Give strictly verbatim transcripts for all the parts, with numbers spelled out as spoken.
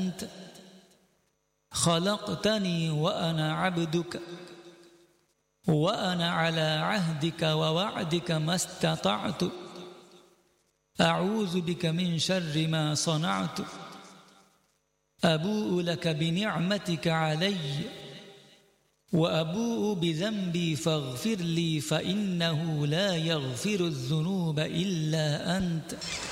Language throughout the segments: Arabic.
أنت خلقتني وأنا عبدك وأنا على عهدك ووعدك ما استطعت أعوذ بك من شر ما صنعت أبوء لك بنعمتك علي وأبوء بذنبي فاغفر لي فإنه لا يغفر الذنوب إلا أنت.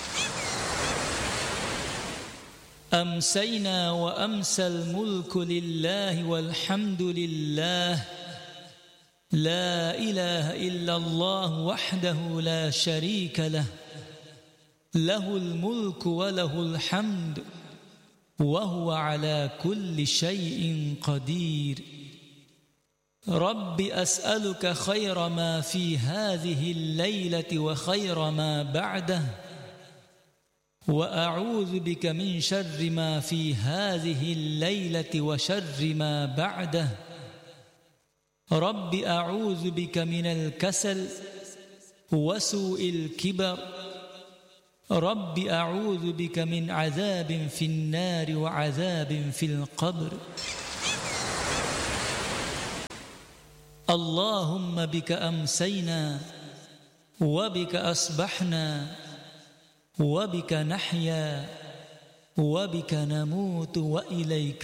أمسينا وأمسى الملك لله والحمد لله لا إله إلا الله وحده لا شريك له له الملك وله الحمد وهو على كل شيء قدير. رب أسألك خير ما في هذه الليلة وخير ما بعده وأعوذ بك من شر ما في هذه الليلة وشر ما بعده. رب أعوذ بك من الكسل وسوء الكبر. رب أعوذ بك من عذاب في النار وعذاب في القبر. اللهم بك أمسينا وبك أصبحنا وبك نحيا وبك نموت وإليك